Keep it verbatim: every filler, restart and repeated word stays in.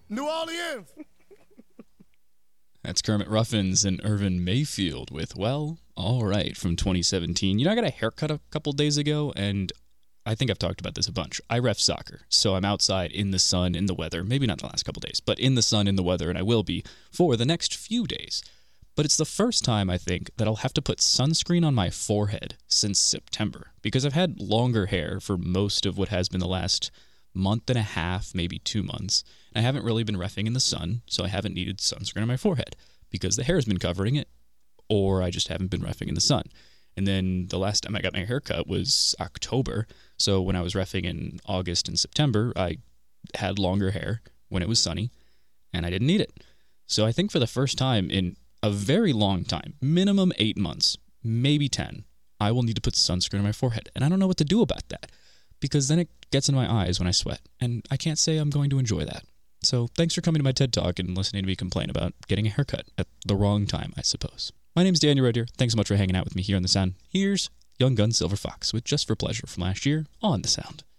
New Orleans. That's Kermit Ruffins and Irvin Mayfield with Well, All Right from twenty seventeen. You know, I got a haircut a couple days ago, and I think I've talked about this a bunch. I ref soccer, so I'm outside in the sun, in the weather. Maybe not the last couple days, but in the sun, in the weather, and I will be for the next few days. But it's the first time, I think, that I'll have to put sunscreen on my forehead since September, because I've had longer hair for most of what has been the last month and a half, maybe two months. I haven't really been reffing in the sun, so I haven't needed sunscreen on my forehead because the hair has been covering it, or I just haven't been reffing in the sun. And then the last time I got my hair cut was October, so when I was reffing in August and September, I had longer hair when it was sunny, and I didn't need it. So I think for the first time in a very long time, minimum eight months, maybe ten, I will need to put sunscreen on my forehead, and I don't know what to do about that, because then it gets in my eyes when I sweat, and I can't say I'm going to enjoy that. So thanks for coming to my TED Talk and listening to me complain about getting a haircut at the wrong time, I suppose. My name's Daniel Red here. Thanks so much for hanging out with me here on The Sound. Here's Young Gun Silver Fox with Just for Pleasure from last year on The Sound.